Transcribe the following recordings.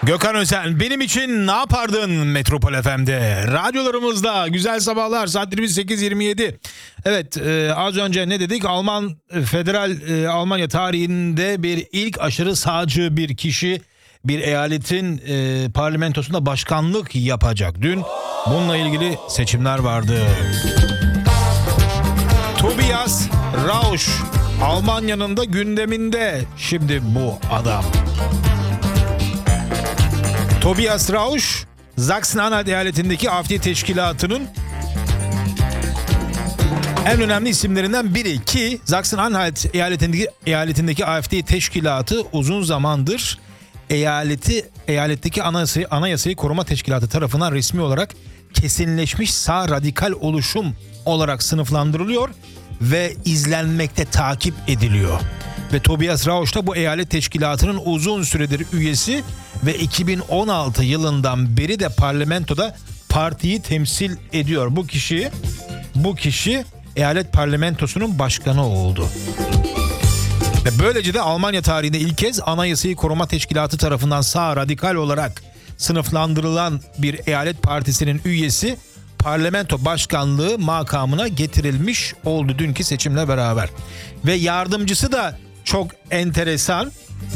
Gökhan Özen, benim için ne yapardın Metropol FM'de? Radyolarımızda güzel sabahlar, saatlerimiz 8.27. Evet, az önce ne dedik? Almanya tarihinde bir ilk aşırı sağcı bir kişi bir eyaletin parlamentosunda başkanlık yapacak. Dün bununla ilgili seçimler vardı. Tobias Rauch, Almanya'nın da gündeminde şimdi bu adam. Tobias Rauch, Sachsen-Anhalt eyaletindeki AfD teşkilatının en önemli isimlerinden biri ki Sachsen-Anhalt eyaletindeki AfD teşkilatı uzun zamandır eyaletteki anayasayı koruma teşkilatı tarafından resmi olarak kesinleşmiş sağ radikal oluşum olarak sınıflandırılıyor ve izlenmekte, takip ediliyor. Ve Tobias Rauch da bu eyalet teşkilatının uzun süredir üyesi ve 2016 yılından beri de parlamentoda partiyi temsil ediyor. Bu kişi eyalet parlamentosunun başkanı oldu. Ve böylece de Almanya tarihinde ilk kez Anayasayı Koruma Teşkilatı tarafından sağ radikal olarak sınıflandırılan bir eyalet partisinin üyesi parlamento başkanlığı makamına getirilmiş oldu dünkü seçimle beraber. Ve yardımcısı da çok enteresan.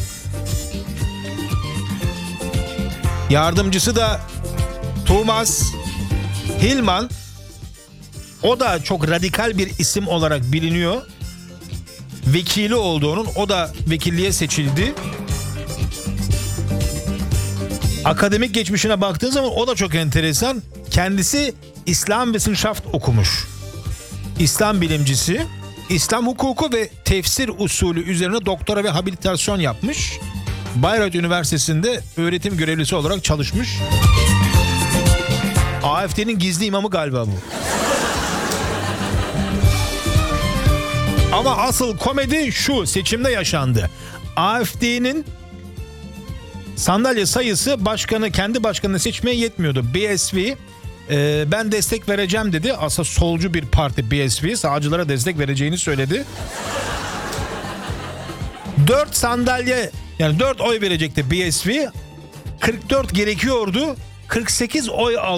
Yardımcısı da Thomas Hillmann. O da çok radikal bir isim olarak biliniyor. Vekili olduğunun, o da vekilliğe seçildi. Akademik geçmişine baktığın zaman o da çok enteresan. Kendisi İslam Wissenschaft okumuş. İslam bilimcisi, İslam hukuku ve tefsir usulü üzerine doktora ve habilitasyon yapmış. Bayreuth Üniversitesi'nde öğretim görevlisi olarak çalışmış. AfD'nin gizli imamı galiba bu. Ama asıl komedi şu, seçimde yaşandı. AfD'nin sandalye sayısı kendi başkanını seçmeye yetmiyordu. BSV ben destek vereceğim dedi. Aslında solcu bir parti BSV, sağcılara destek vereceğini söyledi. 4 oy verecekti BSV. 44 gerekiyordu. 48 oy aldı.